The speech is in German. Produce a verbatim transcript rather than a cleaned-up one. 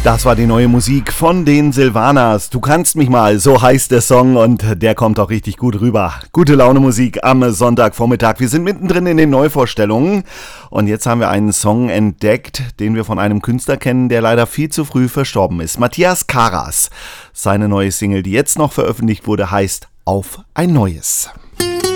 Das war die neue Musik von den Silvanas. Du kannst mich mal, so heißt der Song und der kommt auch richtig gut rüber. Gute Laune Musik am Sonntagvormittag. Wir sind mittendrin in den Neuvorstellungen und jetzt haben wir einen Song entdeckt, den wir von einem Künstler kennen, der leider viel zu früh verstorben ist. Matthias Karas. Seine neue Single, die jetzt noch veröffentlicht wurde, heißt Auf ein Neues.